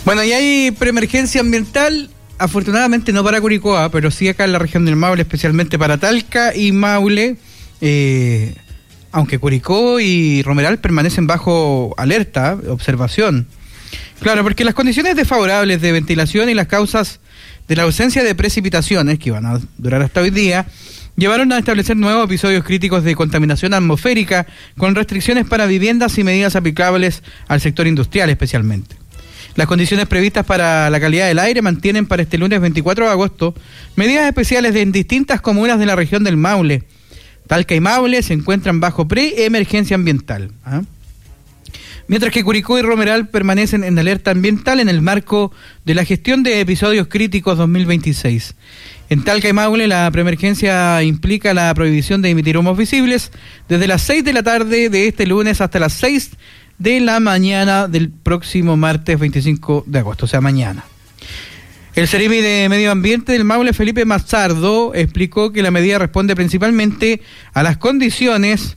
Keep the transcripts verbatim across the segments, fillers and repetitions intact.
Bueno, y hay preemergencia ambiental, afortunadamente no para Curicó, pero sí acá en la región del Maule, especialmente para Talca y Maule, eh, aunque Curicó y Romeral permanecen bajo alerta, observación. Claro, porque las condiciones desfavorables de ventilación y las causas de la ausencia de precipitaciones, que van a durar hasta hoy día, llevaron a establecer nuevos episodios críticos de contaminación atmosférica con restricciones para viviendas y medidas aplicables al sector industrial especialmente. Las condiciones previstas para la calidad del aire mantienen para este lunes veinticuatro de agosto medidas especiales en distintas comunas de la región del Maule. Talca y Maule se encuentran bajo pre-emergencia ambiental. ¿Ah? Mientras que Curicó y Romeral permanecen en alerta ambiental en el marco de la gestión de episodios críticos dos mil veintiséis. En Talca y Maule la preemergencia implica la prohibición de emitir humos visibles desde las seis de la tarde de este lunes hasta las seis de la mañana del próximo martes veinticinco de agosto, o sea, mañana. El Seremi de Medio Ambiente del Maule, Felipe Mazzardo, explicó que la medida responde principalmente a las condiciones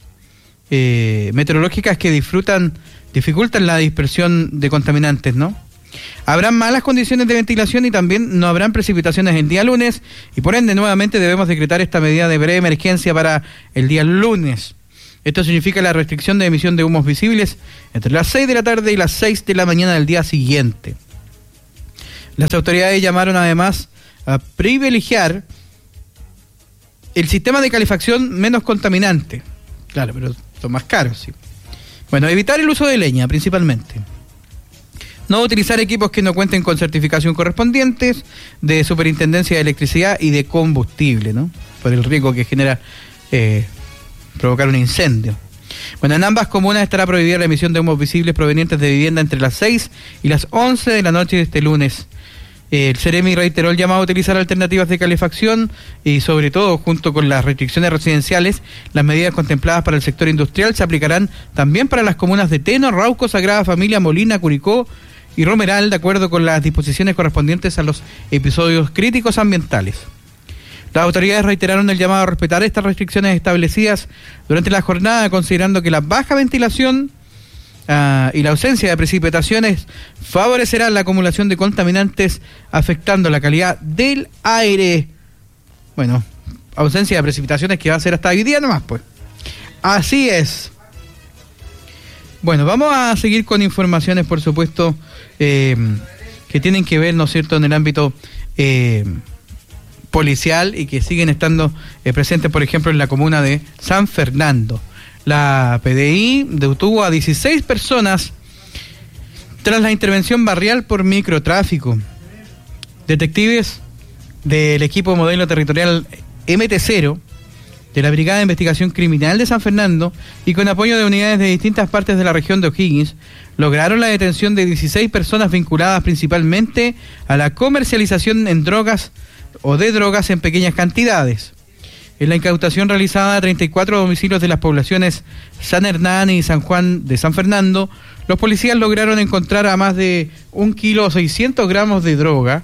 eh, meteorológicas que disfrutan, dificultan la dispersión de contaminantes, ¿no? Habrán malas condiciones de ventilación y también no habrán precipitaciones el día lunes y por ende nuevamente debemos decretar esta medida de preemergencia para el día lunes. Esto significa la restricción de emisión de humos visibles entre las seis de la tarde y las seis de la mañana del día siguiente. Las autoridades llamaron además a privilegiar el sistema de calefacción menos contaminante. Claro, pero son más caros, sí. Bueno, evitar el uso de leña principalmente. No utilizar equipos que no cuenten con certificación correspondientes de Superintendencia de Electricidad y de Combustible, ¿no? Por el riesgo que genera eh, provocar un incendio. Bueno, en ambas comunas estará prohibida la emisión de humos visibles provenientes de vivienda entre las seis y las once de la noche de este lunes. El Seremi reiteró el llamado a utilizar alternativas de calefacción y sobre todo, junto con las restricciones residenciales, las medidas contempladas para el sector industrial se aplicarán también para las comunas de Teno, Rauco, Sagrada Familia, Molina, Curicó y Romeral, de acuerdo con las disposiciones correspondientes a los episodios críticos ambientales. Las autoridades reiteraron el llamado a respetar estas restricciones establecidas durante la jornada, considerando que la baja ventilación uh, y la ausencia de precipitaciones favorecerán la acumulación de contaminantes, afectando la calidad del aire. Bueno, ausencia de precipitaciones que va a ser hasta hoy día nomás, pues. Así es. Bueno, vamos a seguir con informaciones, por supuesto, eh, que tienen que ver, ¿no es cierto?, en el ámbito eh, policial y que siguen estando eh, presentes, por ejemplo, en la comuna de San Fernando. La P D I detuvo a dieciséis personas tras la intervención barrial por microtráfico. Detectives del equipo modelo territorial M T cero de la Brigada de Investigación Criminal de San Fernando y con apoyo de unidades de distintas partes de la región de O'Higgins, lograron la detención de dieciséis personas vinculadas principalmente a la comercialización en drogas o de drogas en pequeñas cantidades. En la incautación realizada a treinta y cuatro domicilios de las poblaciones San Hernán y San Juan de San Fernando, los policías lograron encontrar a más de un kilo seiscientos gramos de droga,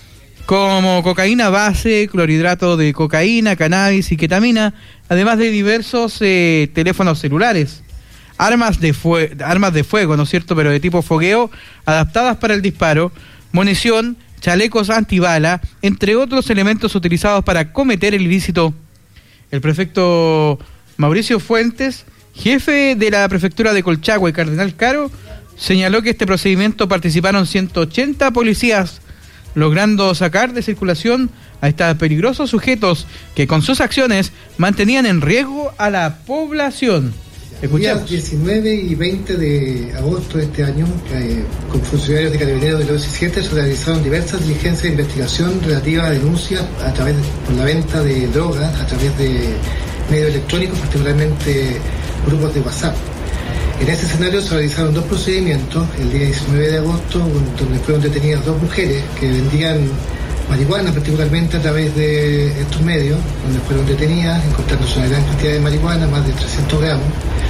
como cocaína base, clorhidrato de cocaína, cannabis y ketamina, además de diversos eh, teléfonos celulares, armas de, fue- armas de fuego, ¿no es cierto?, pero de tipo fogueo, adaptadas para el disparo, munición, chalecos antibala, entre otros elementos utilizados para cometer el ilícito. El prefecto Mauricio Fuentes, jefe de la prefectura de Colchagua y Cardenal Caro, señaló que este procedimiento participaron ciento ochenta policías, logrando sacar de circulación a estos peligrosos sujetos que con sus acciones mantenían en riesgo a la población. Escuchamos. El día diecinueve y veinte de agosto de este año, eh, con funcionarios de Carabineros del O S siete, se realizaron diversas diligencias de investigación relativas a denuncias a través de, por la venta de drogas a través de medios electrónicos, particularmente grupos de WhatsApp. En ese escenario se realizaron dos procedimientos, el día diecinueve de agosto, donde fueron detenidas dos mujeres que vendían marihuana particularmente a través de estos medios, donde fueron detenidas, encontrándose una gran cantidad de marihuana, más de trescientos gramos.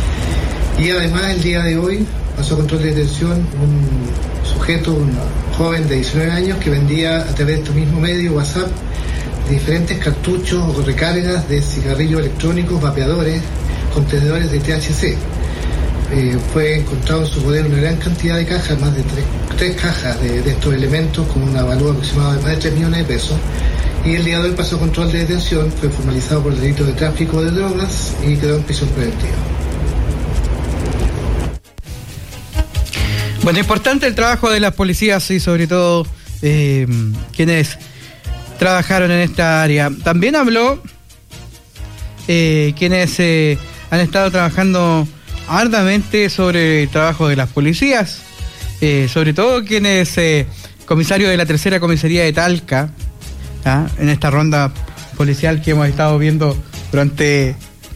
Y además el día de hoy pasó a control de detención un sujeto, un joven de diecinueve años, que vendía a través de este mismo medio, WhatsApp, diferentes cartuchos o recargas de cigarrillos electrónicos, vapeadores, contenedores de T H C. eh, fue encontrado en su poder una gran cantidad de cajas, más de tres, tres cajas de, de estos elementos, con una valor aproximada de más de tres millones de pesos. Y el día de hoy pasó control de detención, fue formalizado por el delito de tráfico de drogas y quedó en prisión preventiva. Bueno, importante el trabajo de las policías y sobre todo eh, quienes trabajaron en esta área. También habló eh, quienes eh, han estado trabajando arduamente sobre el trabajo de las policías, eh, sobre todo quienes eh, comisario de la tercera comisaría de Talca, ¿ah? En esta ronda policial que hemos estado viendo durante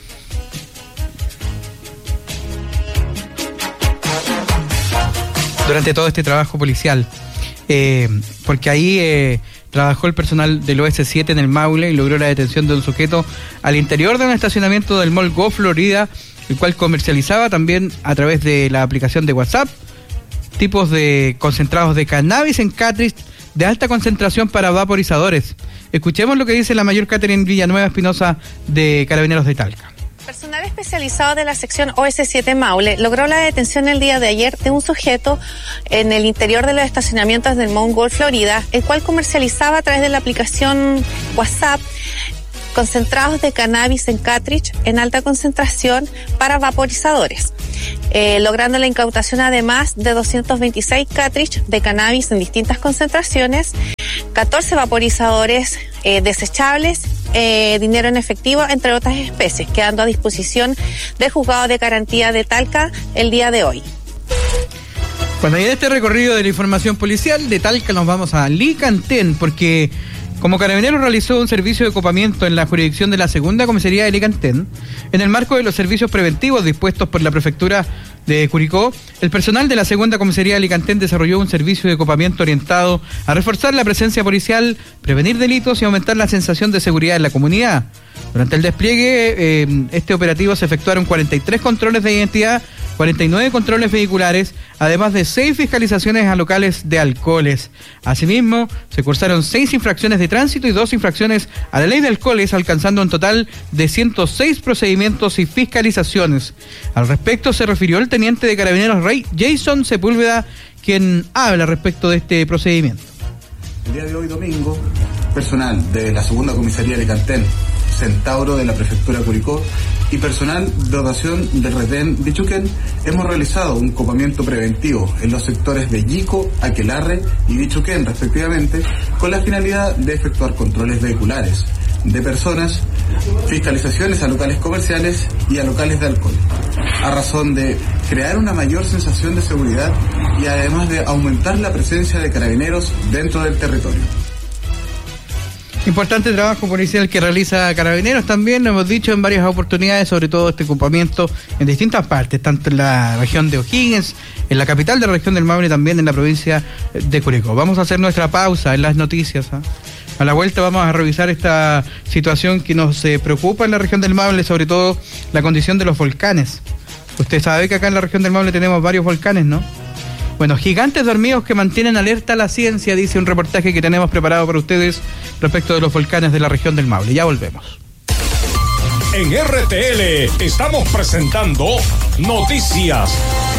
durante todo este trabajo policial, eh, porque ahí eh, trabajó el personal del O S siete en el Maule y logró la detención de un sujeto al interior de un estacionamiento del Mall Go Florida, el cual comercializaba también a través de la aplicación de WhatsApp tipos de concentrados de cannabis en cartridge de alta concentración para vaporizadores. Escuchemos lo que dice la mayor Catherine Villanueva Espinosa de Carabineros de Talca. Personal especializado de la sección O S siete Maule logró la detención el día de ayer de un sujeto en el interior de los estacionamientos del Mount Gold, Florida, el cual comercializaba a través de la aplicación WhatsApp concentrados de cannabis en cartridge en alta concentración para vaporizadores, eh, logrando la incautación además de doscientos veintiséis cartridge de cannabis en distintas concentraciones, catorce vaporizadores eh, desechables, eh, dinero en efectivo, entre otras especies, quedando a disposición del juzgado de garantía de Talca el día de hoy. Cuando en este recorrido de la información policial de Talca nos vamos a Licantén, porque como Carabineros realizó un servicio de copamiento en la jurisdicción de la segunda comisaría de Licantén, en el marco de los servicios preventivos dispuestos por la prefectura de Curicó, el personal de la segunda comisaría de Licantén desarrolló un servicio de copamiento orientado a reforzar la presencia policial, prevenir delitos y aumentar la sensación de seguridad en la comunidad. Durante el despliegue, eh, este operativo se efectuaron cuarenta y tres controles de identidad, cuarenta y nueve controles vehiculares, además de seis fiscalizaciones a locales de alcoholes. Asimismo, se cursaron seis infracciones de tránsito y dos infracciones a la ley de alcoholes, alcanzando un total de ciento seis procedimientos y fiscalizaciones. Al respecto se refirió el teniente de Carabineros Rey Jason Sepúlveda, quien habla respecto de este procedimiento. El día de hoy, domingo, personal de la segunda comisaría de Licantén, Centauro de la prefectura Curicó y personal de dotación del retén Bichuquén hemos realizado un copamiento preventivo en los sectores de Yico, Aquelarre y Bichuquén respectivamente, con la finalidad de efectuar controles vehiculares de personas, fiscalizaciones a locales comerciales y a locales de alcohol, a razón de crear una mayor sensación de seguridad y además de aumentar la presencia de carabineros dentro del territorio. Importante trabajo policial que realiza Carabineros también, lo hemos dicho en varias oportunidades, sobre todo este ocupamiento en distintas partes, tanto en la región de O'Higgins, en la capital de la región del Maule, también en la provincia de Curicó. Vamos a hacer nuestra pausa en las noticias, ¿eh? A la vuelta vamos a revisar esta situación que nos eh, preocupa en la región del Maule, sobre todo la condición de los volcanes. Usted sabe que acá en la región del Maule tenemos varios volcanes, ¿no? Bueno, gigantes dormidos que mantienen alerta a la ciencia, dice un reportaje que tenemos preparado para ustedes respecto de los volcanes de la región del Maule. Ya volvemos. En R T L estamos presentando Noticias.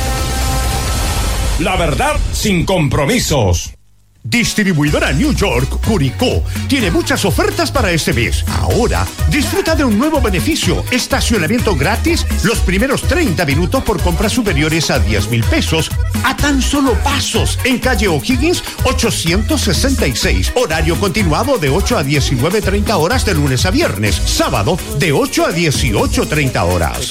La verdad sin compromisos. Distribuidora New York Curicó tiene muchas ofertas para este mes. Ahora, disfruta de un nuevo beneficio: estacionamiento gratis los primeros treinta minutos por compras superiores a diez mil pesos a tan solo pasos en calle O'Higgins ochocientos sesenta y seis. Horario continuado de ocho a diecinueve treinta horas de lunes a viernes. Sábado de ocho a dieciocho treinta horas.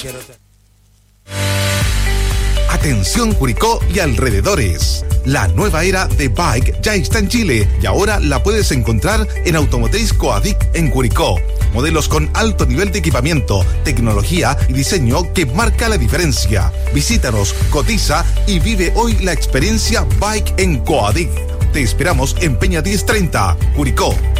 Atención Curicó y alrededores. La nueva era de Bike ya está en Chile y ahora la puedes encontrar en Automotriz Coadic en Curicó. Modelos con alto nivel de equipamiento, tecnología y diseño que marca la diferencia. Visítanos, cotiza y vive hoy la experiencia Bike en Coadic. Te esperamos en Peña diez treinta, Curicó.